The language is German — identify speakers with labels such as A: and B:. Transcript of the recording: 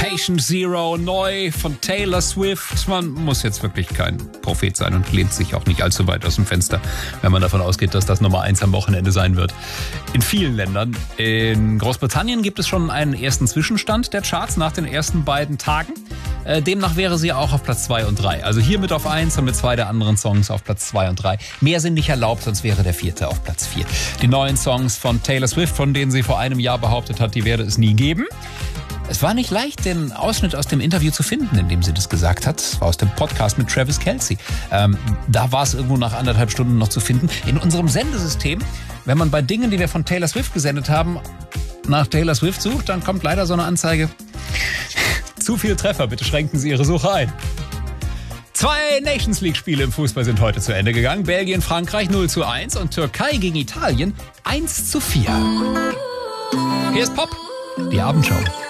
A: Patient Zero neu von Taylor Swift. Man muss jetzt wirklich kein Prophet sein und lehnt sich auch nicht allzu weit aus dem Fenster, wenn man davon ausgeht, dass das Nummer 1 am Wochenende sein wird. In vielen Ländern. In Großbritannien gibt es schon einen ersten Zwischenstand der Charts nach den ersten beiden Tagen. Demnach wäre sie auch auf Platz 2 und 3. Also hier mit auf 1 und mit 2 der anderen Songs auf Platz 2 und 3. Mehr sind nicht erlaubt, sonst wäre der 4. auf Platz 4. Die neuen Songs von Taylor Swift, von denen sie vor einem Jahr behauptet hat, die werde es nie geben. Es war nicht leicht, den Ausschnitt aus dem Interview zu finden, in dem sie das gesagt hat. Das war aus dem Podcast mit Travis Kelce. Da war es irgendwo nach 1,5 Stunden noch zu finden. In unserem Sendesystem, wenn man bei Dingen, die wir von Taylor Swift gesendet haben, nach Taylor Swift sucht, dann kommt leider so eine Anzeige. Zu viele Treffer, bitte schränken Sie Ihre Suche ein. 2 Nations League-Spiele im Fußball sind heute zu Ende gegangen. Belgien, Frankreich 0:1 und Türkei gegen Italien 1:4. Hier ist Pop, die Abendschau.